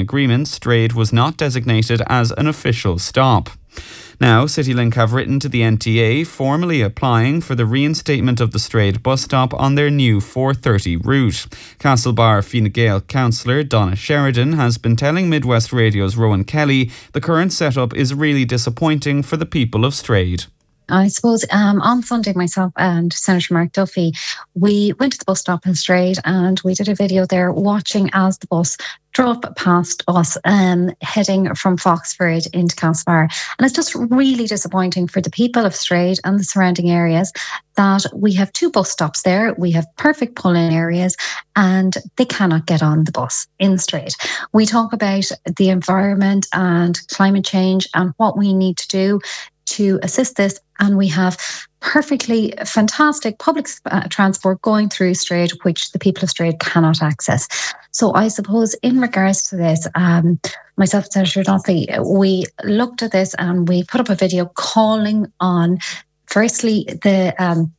agreement, Strade was not designated as an official stop. Now, CityLink have written to the NTA formally applying for the reinstatement of the Strade bus stop on their new 4:30 route. Castlebar Fine Gael councillor Donna Sheridan has been telling Midwest Radio's Rowan Kelly the current setup is really disappointing for the people of Strade. I suppose on Sunday, myself and Senator Mark Duffy, we went to the bus stop in Strade and we did a video there watching as the bus drove past us heading from Foxford into Castlebar. And it's just really disappointing for the people of Strade and the surrounding areas that we have 2 bus stops there. We have perfect pull-in areas and they cannot get on the bus in Strade. We talk about the environment and climate change and what we need to do to assist this, and we have perfectly fantastic public transport going through Strade, which the people of Strade cannot access. So I suppose in regards to this, myself and Senator Duffy, we looked at this and we put up a video calling on, firstly, the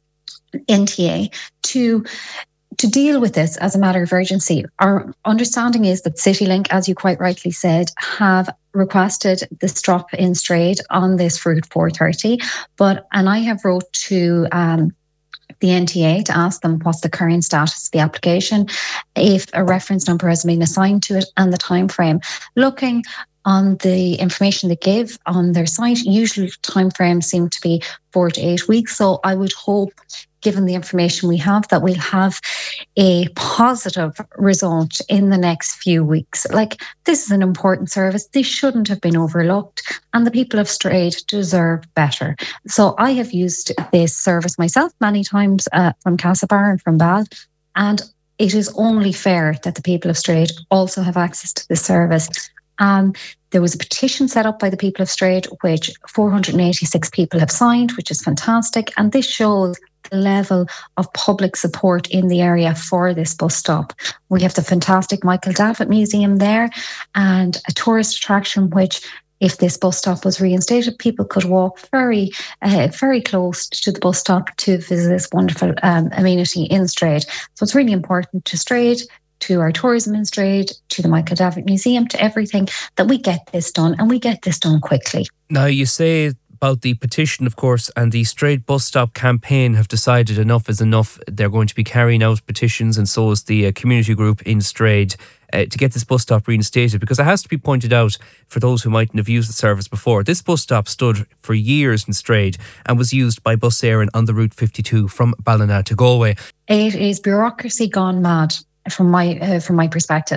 NTA to deal with this as a matter of urgency. Our understanding is that CityLink, as you quite rightly said, have requested the stop in Strade on this route 4:30. And I have wrote to the NTA to ask them what's the current status of the application, if a reference number has been assigned to it, and the time frame. Looking on the information they give on their site, usually time frames seem to be 4 to 8 weeks. So I would hope, given the information we have, that we'll have a positive result in the next few weeks. This is an important service. This shouldn't have been overlooked, and the people of Strade deserve better. So I have used this service myself many times from Castlebar and from Bal, and it is only fair that the people of Strade also have access to this service. There was a petition set up by the people of Strade, which 486 people have signed, which is fantastic. And this shows the level of public support in the area for this bus stop. We have the fantastic Michael Davitt Museum there and a tourist attraction, which, if this bus stop was reinstated, people could walk very close to the bus stop to visit this wonderful amenity in Strade. So it's really important to Strade, to our tourism in Strade, to the Michael Davitt Museum, to everything, that we get this done, and we get this done quickly. Now, you say about the petition, of course, and the Strade bus stop campaign have decided enough is enough. They're going to be carrying out petitions, and so is the community group in Strade, to get this bus stop reinstated, because it has to be pointed out for those who mightn't have used the service before. This bus stop stood for years in Strade and was used by Bus Éireann on the Route 52 from Ballina to Galway. It is bureaucracy gone mad from my perspective.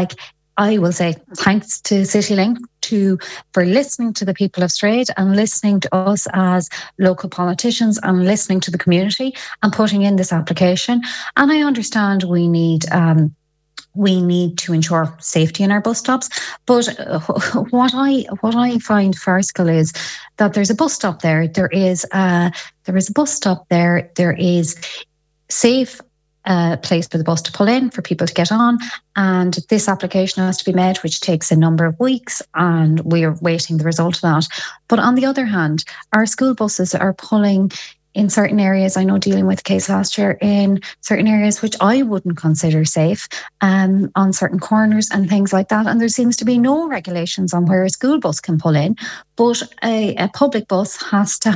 I will say thanks to CityLink for listening to the people of Strade and listening to us as local politicians and listening to the community and putting in this application. And I understand we need to ensure safety in our bus stops. But what I find farcical is that there's a bus stop there. There is a bus stop there. There is safe place for the bus to pull in, for people to get on, and this application has to be made, which takes a number of weeks, and we are waiting the result of that. But on the other hand, our school buses are pulling in certain areas. I know, dealing with a case last year, in certain areas which I wouldn't consider safe, on certain corners and things like that. And there seems to be no regulations on where a school bus can pull in, but a public bus has to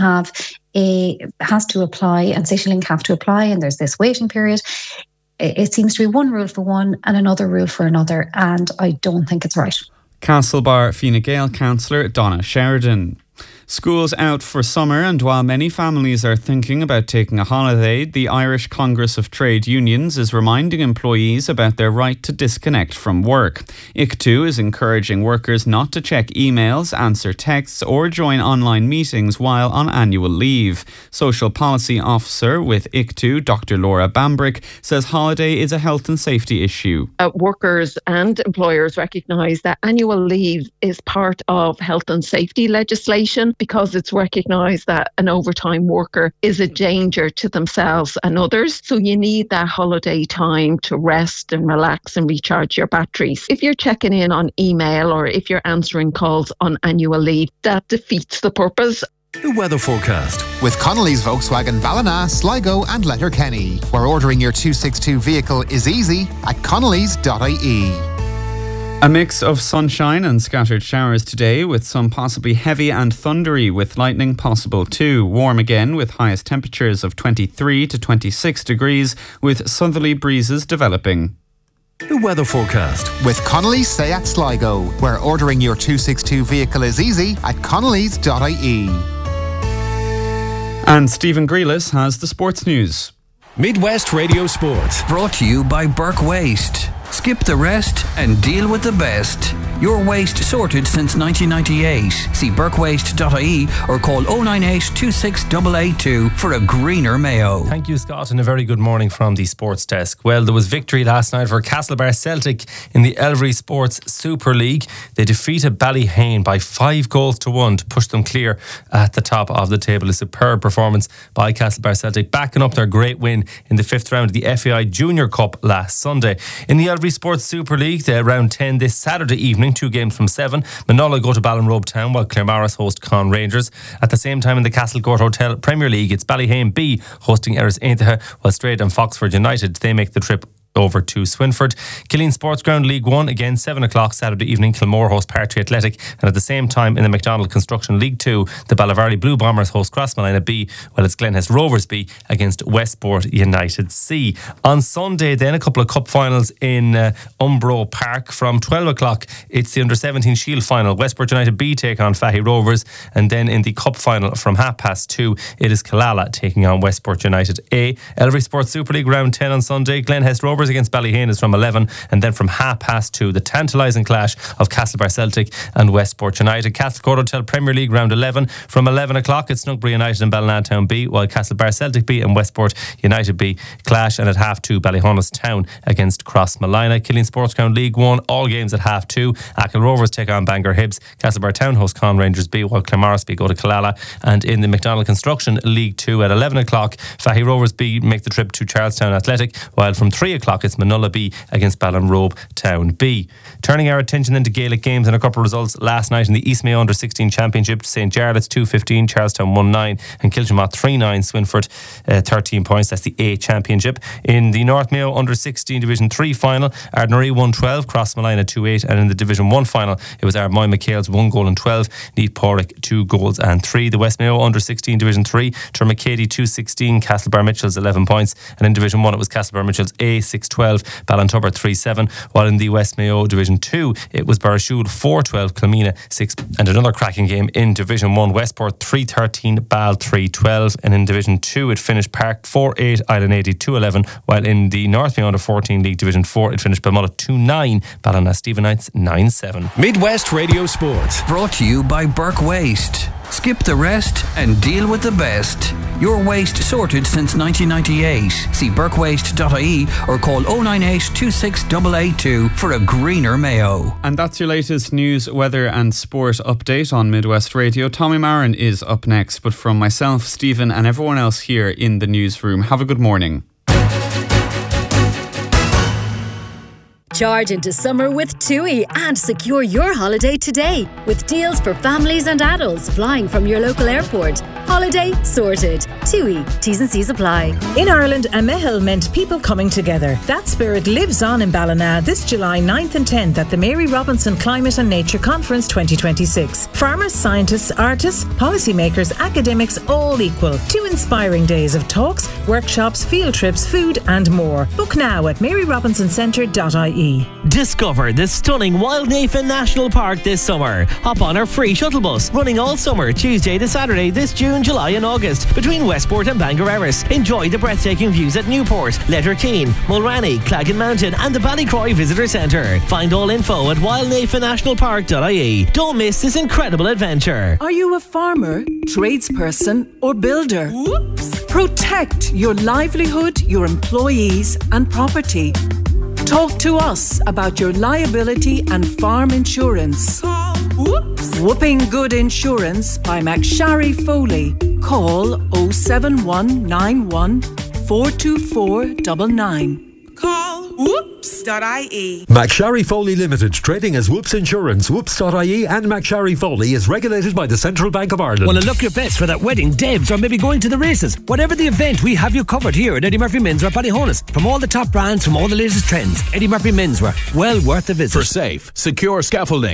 apply, and CityLink have to apply, and there's this waiting period. It seems to be one rule for one and another rule for another, and I don't think it's right. Castlebar Fine Gael councillor Donna Sheridan. School's out for summer, and while many families are thinking about taking a holiday, the Irish Congress of Trade Unions is reminding employees about their right to disconnect from work. ICTU is encouraging workers not to check emails, answer texts or join online meetings while on annual leave. Social Policy Officer with ICTU, Dr. Laura Bambrick, says holiday is a health and safety issue. Workers and employers recognise that annual leave is part of health and safety legislation, because it's recognised that an overtime worker is a danger to themselves and others. So you need that holiday time to rest and relax and recharge your batteries. If you're checking in on email or if you're answering calls on annual leave, that defeats the purpose. The weather forecast with Connolly's Volkswagen Ballina, Sligo and Letterkenny, where ordering your 262 vehicle is easy at connellys.ie. A mix of sunshine and scattered showers today, with some possibly heavy and thundery with lightning possible too. Warm again with highest temperatures of 23 to 26 degrees with southerly breezes developing. The weather forecast with Connolly's Seat Sligo, where ordering your 262 vehicle is easy at connellys.ie. And Stephen Grealis has the sports news. Midwest Radio Sport. Brought to you by Burke Waste. Skip the rest and deal with the best. Your waste sorted since 1998. See burkewaste.ie or call 098 26882 for a greener Mayo. Thank you, Scott, and a very good morning from the sports desk. Well, there was victory last night for Castlebar Celtic in the Elvery Sports Super League. They defeated Ballyhane by 5-1 to push them clear at the top of the table. A superb performance by Castlebar Celtic, backing up their great win in the 5th round of the FAI Junior Cup last Sunday. In the Elvery Sports Super League, round 10 this Saturday evening, 2 games from 7. Manola go to Ballinrobe Town while Claremorris host Con Rangers. At the same time in the Castlecourt Hotel Premier League, it's Ballyhane B hosting Erris Aintaha, while Straight and Foxford United, they make the trip over to Swinford. Killeen Sports Ground League 1, again 7 o'clock Saturday evening, Kilmore host Partry Athletic, and at the same time in the McDonald Construction League 2, the Ballavarley Blue Bombers host Crossmolina B, while it's Glenhess Rovers B against Westport United C. On Sunday then, a couple of cup finals in Umbro Park. From 12 o'clock it's the Under-17 Shield final. Westport United B take on Fahy Rovers, and then in the cup final from 2:30 it is Killala taking on Westport United A. Elvery Sports Super League round 10 on Sunday, Glenhess Rovers against Ballyhane is from 11, and then from 2:30 the tantalising clash of Castlebar Celtic and Westport United. Castlecourt Hotel Premier League round 11, from 11 o'clock it's Snugbury United and Ballinatown B, while Castlebar Celtic B and Westport United B clash, and at 2:30 Ballyhonus Town against Crossmolina. Killeen Sports Ground League 1, all games at 2:30. Achill Rovers take on Bangor Hibs, Castlebar Town host Con Rangers B, while Claremorris B go to Killala. And in the McDonald Construction League 2 at 11 o'clock Fahy Rovers B make the trip to Charlestown Athletic, while from 3 o'clock it's Manola B against Ballinrobe Town B. Turning our attention then to Gaelic games and a couple of results last night in the East Mayo Under-16 Championship. St. Jarlath's 2-15, Charlestown 1-9 and Kiltimagh 3-9, Swinford 13 points. That's the A Championship. In the North Mayo Under-16 Division 3 final, Ardnaree 1-12, Crossmolina 2-8, and in the Division 1 final it was Ardmoy McHale's 1-12, Neath Porrick 2-3. The West Mayo Under-16 Division 3, Termacady 2-16, Castlebar Mitchell's 11 points, and in Division 1 it was Castlebar Mitchell's A 6-12, Ballintubber 3-7, while in the West Mayo Division 2 it was Barrashool 4-12, Clomina 6, and another cracking game in Division 1, Westport 3-13, Ball 3-12, and in Division 2 it finished Park 4-8, Island 80 2-11, while in the North Mayo Under 14 League Division 4 it finished Balmullet 2-9, Ballina Stephenites 9-7. Midwest Radio Sport. Brought to you by Burke Waste. Skip the rest and deal with the best. Your waste sorted since 1998. See burkewaste.ie or call 098 26882 for a greener Mayo. And that's your latest news, weather and sport update on Midwest Radio. Tommy Marin is up next, but from myself, Stephen and everyone else here in the newsroom, have a good morning. Charge into summer with TUI and secure your holiday today with deals for families and adults flying from your local airport. Holiday sorted. TUI. T's and C's apply. In Ireland, a Mehil meant people coming together. That spirit lives on in Ballina this July 9th and 10th at the Mary Robinson Climate and Nature Conference 2026. Farmers, scientists, artists, policymakers, academics, all equal. 2 inspiring days of talks, workshops, field trips, food and more. Book now at maryrobinson-centre.ie. Discover the stunning Wildnafen National Park this summer. Hop on our free shuttle bus running all summer, Tuesday to Saturday this June, July and August between Westport and Bangor Erris. Enjoy the breathtaking views at Newport, Letterkeene, Mulranny, Claggan Mountain and the Ballycroy Visitor Centre. Find all info at wildnafennationalpark.ie. Don't miss this incredible adventure. Are you a farmer, tradesperson or builder? Whoops. Protect your livelihood, your employees and property. Talk to us about your liability and farm insurance. Whooping Good Insurance by McSharry Foley. Call 07191 424 99. Call Whoops whoops.ie. McSharry Foley Limited, trading as Whoops Insurance, whoops.ie and McSharry Foley is regulated by the Central Bank of Ireland. Want to look your best for that wedding, debs, or maybe going to the races? Whatever the event, we have you covered here at Eddie Murphy Menswear Ballyhonus. From all the top brands, from all the latest trends, Eddie Murphy Menswear, well worth a visit. For safe, secure scaffolding